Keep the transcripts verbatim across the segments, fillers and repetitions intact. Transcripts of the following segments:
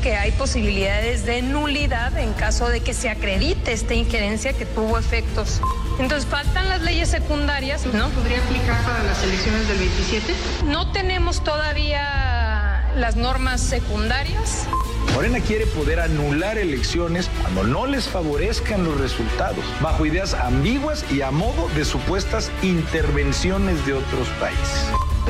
que hay posibilidades de nulidad en caso de que se acredite esta injerencia que tuvo efectos. Entonces faltan las leyes secundarias, ¿no? ¿Podría aplicar para las elecciones del veintisiete? No tenemos todavía las normas secundarias. Morena quiere poder anular elecciones cuando no les favorezcan los resultados, bajo ideas ambiguas y a modo de supuestas intervenciones de otros países.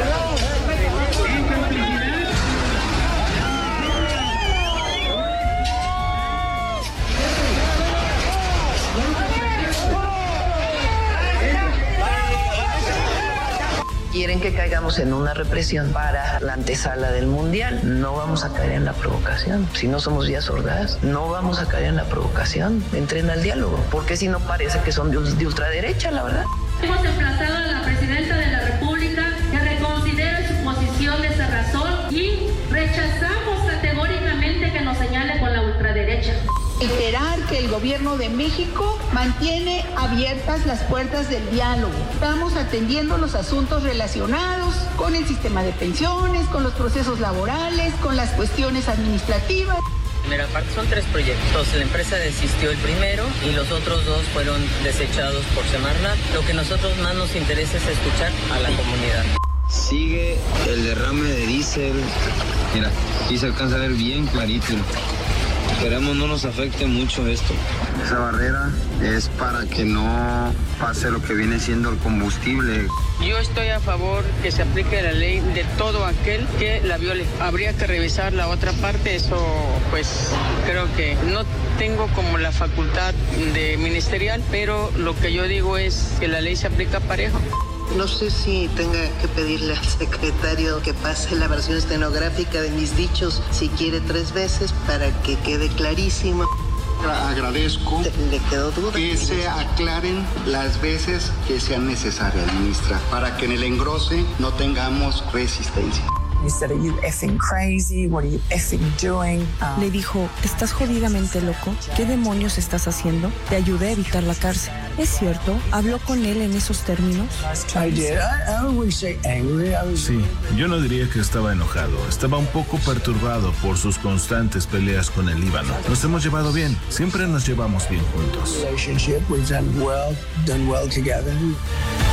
Quieren que caigamos en una represión para la antesala del Mundial. No vamos a caer en la provocación. Si no somos vías sordas, no vamos a caer en la provocación. Entren al diálogo, porque si no parece que son de, de ultraderecha, la verdad. Hemos emplazado a la presidenta de la República que reconsidere su posición de cerrazón y rechazamos categóricamente que nos señale con la ultraderecha. Reiterar que el gobierno de México mantiene abiertas las puertas del diálogo. Estamos atendiendo los asuntos relacionados con el sistema de pensiones, con los procesos laborales, con las cuestiones administrativas. Mira, aparte son tres proyectos. La empresa desistió el primero y los otros dos fueron desechados por Semarnat. Lo que a nosotros más nos interesa es escuchar a la comunidad. Sigue el derrame de diésel. Mira, aquí se alcanza a ver bien clarito. Esperemos no nos afecte mucho esto. Esa barrera es para que no pase lo que viene siendo el combustible. Yo estoy a favor que se aplique la ley de todo aquel que la viole. Habría que revisar la otra parte, eso pues creo que no tengo como la facultad de ministerial, pero lo que yo digo es que la ley se aplica parejo. No sé si tenga que pedirle al secretario que pase la versión estenográfica de mis dichos, si quiere tres veces, para que quede clarísimo. Agradezco ¿Le quedó duda? que se aclaren las veces que sean necesarias, ministra, para que en el engrose no tengamos resistencia. Le dijo, ¿estás jodidamente loco? ¿Qué demonios estás haciendo? Te ayudé a evitar la cárcel. ¿Es cierto? ¿Habló con él en esos términos? Sí, yo no diría que estaba enojado. Estaba un poco perturbado por sus constantes peleas con el Líbano. Nos hemos llevado bien. Siempre nos llevamos bien juntos.